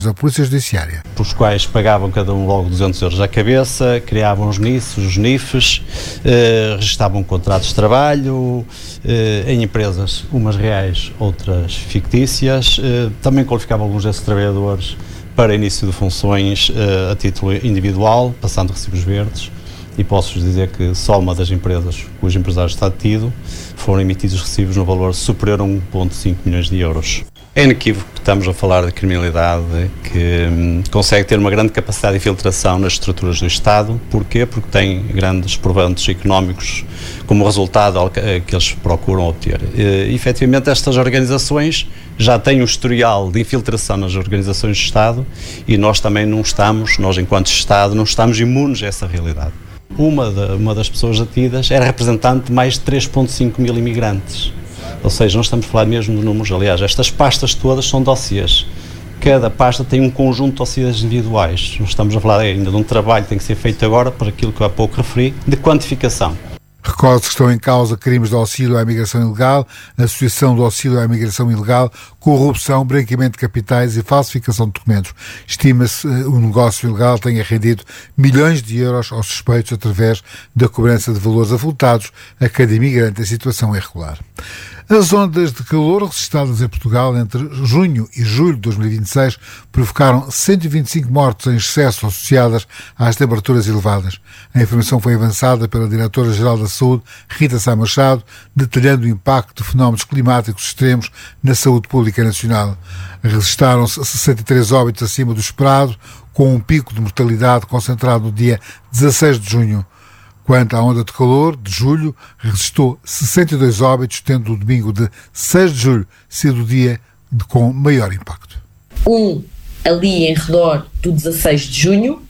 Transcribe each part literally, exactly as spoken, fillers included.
da Polícia Judiciária. Os quais pagavam cada um logo duzentos euros à cabeça, criavam os N I Fs, os N I Fs, eh, registavam contratos de trabalho eh, em empresas, umas reais, outras fictícias, eh, também qualificavam alguns desses trabalhadores para início de funções eh, a título individual, passando recibos verdes, e posso-vos dizer que só uma das empresas cujo empresário está detido foram emitidos recibos no valor superior a um vírgula cinco milhões de euros. É inequívoco que estamos a falar de criminalidade que hum, consegue ter uma grande capacidade de infiltração nas estruturas do Estado. Porquê? Porque tem grandes proventos económicos como resultado que eles procuram obter. E, efetivamente, estas organizações já têm um historial de infiltração nas organizações do Estado e nós também não estamos, nós enquanto Estado, não estamos imunes a essa realidade. Uma, da, uma das pessoas detidas era representante de mais de três vírgula cinco mil imigrantes. Ou seja, nós estamos a falar mesmo de números. Aliás, estas pastas todas são dossiês. Cada pasta tem um conjunto de dossiês individuais. Nós estamos a falar ainda de um trabalho que tem que ser feito agora, para aquilo que eu há pouco referi, de quantificação. Recordo que estão em causa crimes de auxílio à imigração ilegal, associação de auxílio à imigração ilegal, corrupção, branqueamento de capitais e falsificação de documentos. Estima-se que o negócio ilegal tenha rendido milhões de euros aos suspeitos através da cobrança de valores avultados a cada imigrante em situação irregular. As ondas de calor registradas em Portugal entre junho e julho de dois mil e vinte e seis provocaram cento e vinte e cinco mortes em excesso associadas às temperaturas elevadas. A informação foi avançada pela Diretora-Geral da Saúde, Rita Sá Machado, detalhando o impacto de fenómenos climáticos extremos na saúde pública nacional. Registaram-se sessenta e três óbitos acima do esperado, com um pico de mortalidade concentrado no dia dezasseis de junho. Quanto à onda de calor de julho, registrou sessenta e dois óbitos, tendo o domingo de seis de julho sido o dia de, com maior impacto. Um ali em redor do dezasseis de junho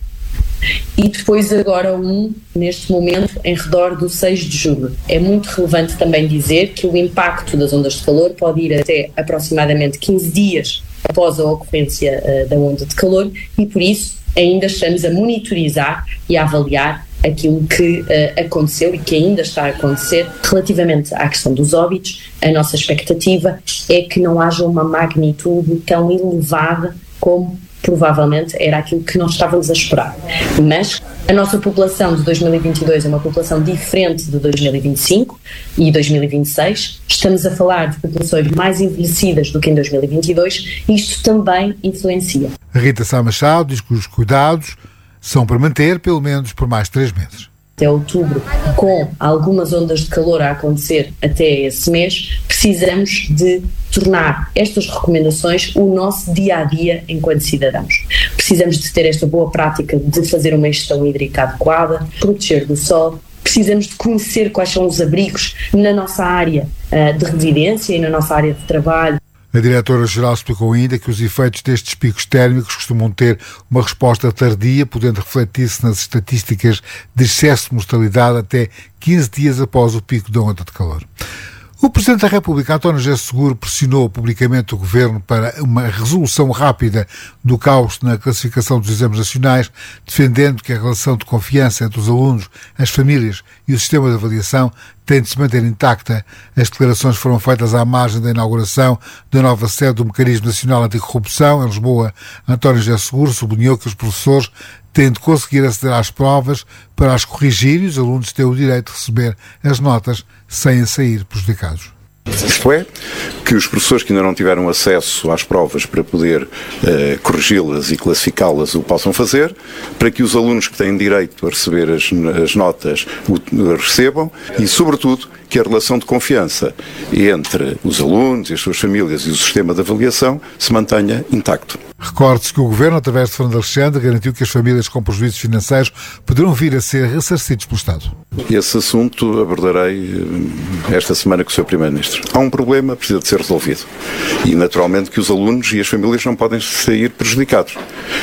e depois agora um, neste momento, em redor do seis de julho. É muito relevante também dizer que o impacto das ondas de calor pode ir até aproximadamente quinze dias após a ocorrência uh, da onda de calor e, por isso, ainda estamos a monitorizar e a avaliar aquilo que uh, aconteceu e que ainda está a acontecer. Relativamente à questão dos óbitos, a nossa expectativa é que não haja uma magnitude tão elevada como provavelmente era aquilo que nós estávamos a esperar. Mas a nossa população de dois mil e vinte e dois é uma população diferente de dois mil e vinte e cinco e dois mil e vinte e seis. Estamos a falar de populações mais envelhecidas do que em dois mil e vinte e dois e isto também influencia. A Rita Sá Machado diz que os cuidados são para manter pelo menos por mais três meses. Até outubro, com algumas ondas de calor a acontecer até esse mês, precisamos de tornar estas recomendações o nosso dia-a-dia enquanto cidadãos. Precisamos de ter esta boa prática de fazer uma gestão hídrica adequada, proteger do sol. Precisamos de conhecer quais são os abrigos na nossa área uh, de residência e na nossa área de trabalho. A Diretora-Geral explicou ainda que os efeitos destes picos térmicos costumam ter uma resposta tardia, podendo refletir-se nas estatísticas de excesso de mortalidade até quinze dias após o pico da onda de calor. O Presidente da República, António José Seguro, pressionou publicamente o Governo para uma resolução rápida do caos na classificação dos exames nacionais, defendendo que a relação de confiança entre os alunos, as famílias e o sistema de avaliação tem de se manter intacta. As declarações foram feitas à margem da inauguração da nova sede do Mecanismo Nacional Anticorrupção, em Lisboa. António José Seguro sublinhou que os professores têm de conseguir aceder às provas para as corrigir e os alunos têm o direito de receber as notas sem sair prejudicados. Isto é, que os professores que ainda não tiveram acesso às provas para poder uh, corrigi-las e classificá-las o possam fazer, para que os alunos que têm direito a receber as, as notas o, o recebam e, sobretudo, que a relação de confiança entre os alunos e as suas famílias e o sistema de avaliação se mantenha intacto. Recorde-se que o Governo, através de Fernando Alexandre, garantiu que as famílias com prejuízos financeiros poderão vir a ser ressarcidos pelo Estado. Esse assunto abordarei esta semana com o senhor Primeiro-Ministro. Há um problema, precisa de ser resolvido. E, naturalmente, que os alunos e as famílias não podem sair prejudicados.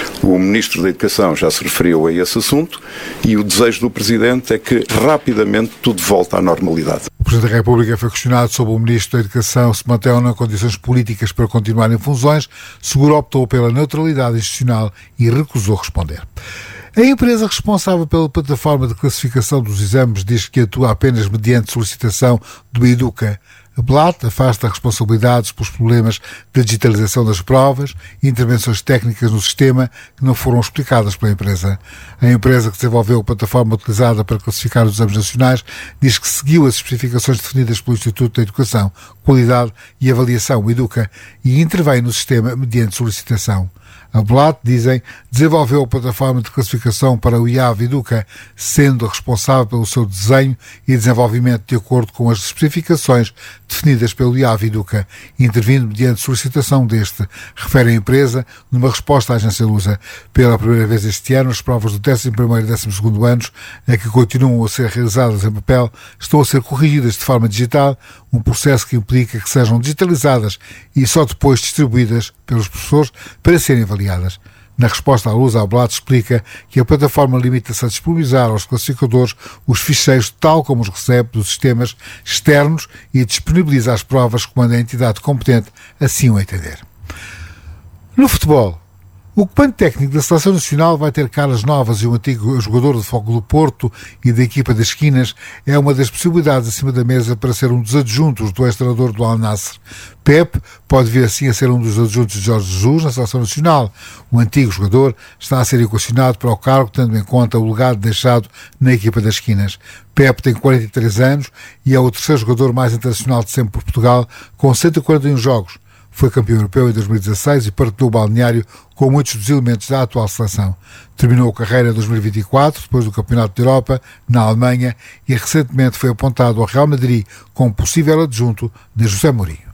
O Ministro da Educação já se referiu a esse assunto e o desejo do Presidente é que rapidamente tudo volte à normalidade. O Presidente da República foi questionado sobre o Ministro da Educação se mantém ou não condições políticas para continuar em funções. Seguro optou pela neutralidade institucional e recusou responder. A empresa responsável pela plataforma de classificação dos exames diz que atua apenas mediante solicitação do Educa. A Blatt afasta responsabilidades pelos problemas da digitalização das provas e intervenções técnicas no sistema que não foram explicadas pela empresa. A empresa que desenvolveu a plataforma utilizada para classificar os exames nacionais diz que seguiu as especificações definidas pelo Instituto da Educação, Qualidade e Avaliação, o EDUCA, e intervém no sistema mediante solicitação. A Blatt, dizem, desenvolveu a plataforma de classificação para o I A V EDUCA, sendo responsável pelo seu desenho e desenvolvimento de acordo com as especificações definidas pelo I A V EDUCA, intervindo mediante solicitação deste, refere a empresa numa resposta à agência Lusa. Pela primeira vez este ano, as provas do décimo primeiro e décimo segundo anos, a que continuam a ser realizadas em papel, estão a ser corrigidas de forma digital, um processo que implica que sejam digitalizadas e só depois distribuídas pelos professores para serem avaliadas. Na resposta à Lusa, a Blatt explica que a plataforma limita-se a disponibilizar aos classificadores os ficheiros tal como os recebe dos sistemas externos e disponibiliza as provas quando a entidade competente assim o entender. No futebol, o comando técnico da Seleção Nacional vai ter caras novas e o antigo jogador de Fogo do Porto e da equipa das esquinas é uma das possibilidades acima da mesa para ser um dos adjuntos do ex-treinador do Al-Nassr. Pep pode vir assim a ser um dos adjuntos de Jorge Jesus na Seleção Nacional. O antigo jogador está a ser equacionado para o cargo, tendo em conta o legado deixado na equipa das esquinas. Pep tem quarenta e três anos e é o terceiro jogador mais internacional de sempre por Portugal, com cento e quarenta e um jogos. Foi campeão europeu em dois mil e dezasseis e partilhou o balneário com muitos dos elementos da atual seleção. Terminou a carreira em dois mil e vinte e quatro, depois do Campeonato de Europa, na Alemanha, e recentemente foi apontado ao Real Madrid como possível adjunto de José Mourinho.